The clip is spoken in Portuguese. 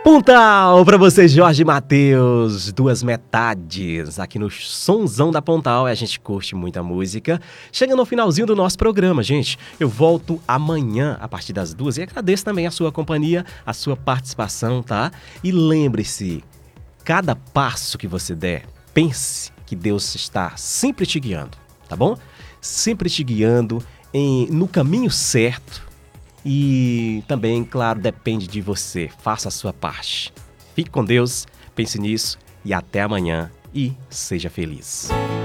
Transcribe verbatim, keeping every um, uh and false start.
Pontal pra você, Jorge Mateus, duas metades aqui no Sonzão da Pontal. A gente curte muita música. Chegando no finalzinho do nosso programa, gente. Eu volto amanhã a partir das duas e agradeço também a sua companhia, a sua participação, tá? E lembre-se, cada passo que você der, pense que Deus está sempre te guiando, tá bom? Sempre te guiando em, no caminho certo. E também, claro, depende de você. Faça a sua parte. Fique com Deus, pense nisso e até amanhã e seja feliz.